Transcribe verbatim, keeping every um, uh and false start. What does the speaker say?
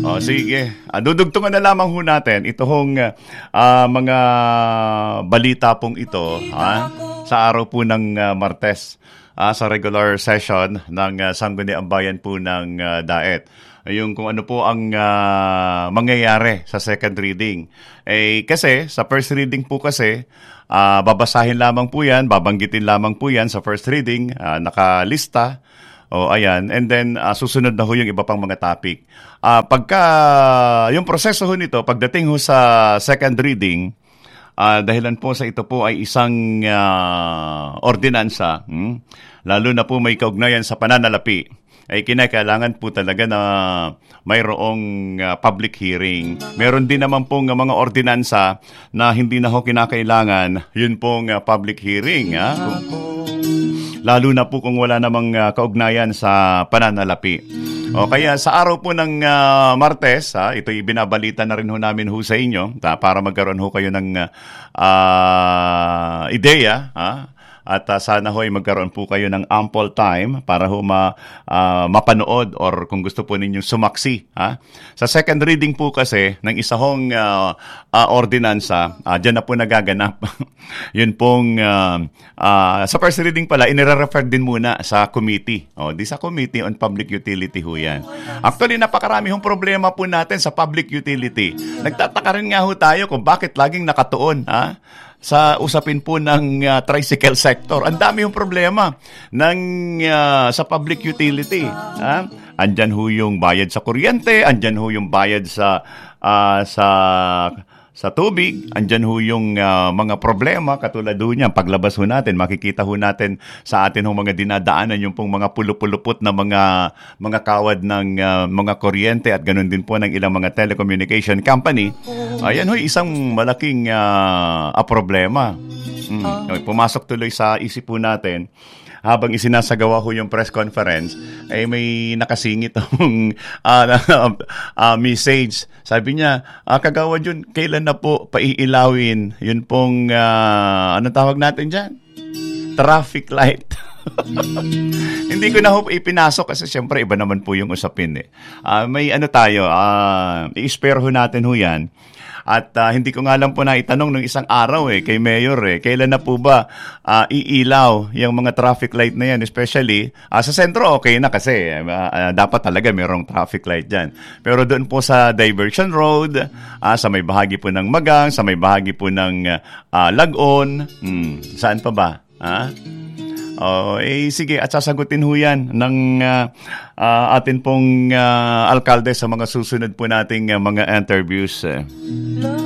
Oh, sige. Ah, dudugtungan na lamang ho natin ito hong ah, mga balita pong ito ha, sa araw po ng ah, Martes ah, sa regular session ng ah, Sangguniang Bayan po ng ah, DAET. Yung kung ano po ang ah, mangyayari sa second reading. Eh, kasi sa first reading po kasi, ah, babasahin lamang po yan, babanggitin lamang po yan sa first reading, ah, nakalista. O ayan, and then uh, susunod na ho yung iba pang mga topic. Uh, pagka yung proseso ho nito, pagdating ho sa second reading, uh, dahilan po sa ito po ay isang uh, ordinansa, hmm? Lalo na po may kaugnayan sa pananalapi, ay kinakailangan po talaga na mayroong uh, public hearing. Meron din naman pong uh, mga ordinansa na hindi na ho kinakailangan yun pong uh, public hearing. Ha? Lalo na po kung wala namang uh, kaugnayan sa pananalapi. O kaya sa araw po ng uh, Martes, ha, ito'y binabalita na rin ho namin ho sa inyo ta, para magkaroon ho kayo ng uh, ideya, ha? At uh, sana ho ay magkaroon po kayo ng ample time para ho ma, uh, mapanood or kung gusto po ninyong sumaksi. Ha? Sa second reading po kasi ng isa hong uh, uh, ordinansa, uh, dyan na po nagaganap. Yun pong, uh, uh, sa first reading pala, inire-refer din muna sa committee. O, di sa Committee on Public Utility ho yan. Actually, napakarami hong problema po natin sa public utility. Nagtataka rin nga ho tayo kung bakit laging nakatuon, ha? Sa usapin po ng uh, tricycle sector. Ang dami yung problema ng uh, sa public utility. Ha? Andyan ho yung bayad sa kuryente, andyan ho yung bayad sa uh, sa sa tubig, andyan ho yung uh, mga problema katulad ho niyan. Paglabas ho natin, makikita ho natin sa atin ho mga dinadaanan yung pong mga pulupulupot na mga mga kawad ng uh, mga kuryente at ganun din po ng ilang mga telecommunication company. Ayan ho, isang malaking uh, a problema. Mm. Pumasok tuloy sa isip po natin habang isinasagawa ho yung press conference, ay eh, may nakasingit ang uh, uh, message. Sabi niya, ah, kagawad yun, kailan na po paiilawin yun pong, uh, anong tawag natin dyan? Traffic light. Hindi ko na ho ipinasok kasi siyempre iba naman po yung usapin eh. Uh, may ano tayo, uh, i-spare ho natin ho yan. At uh, hindi ko nga lang po na itanong ng isang araw eh, kay Mayor eh, kailan na po ba uh, iilaw yung mga traffic light na yan? Especially, uh, sa sentro okay na kasi uh, uh, dapat talaga mayroong traffic light dyan. Pero doon po sa Diversion Road, uh, sa may bahagi po ng Magang, sa may bahagi po ng uh, Lagon, hmm, saan pa ba? Ha? Oh, eh sige, at sasagutin ho yan ng uh, uh, atin pong uh, alkalde sa mga susunod po nating uh, mga interviews. Eh.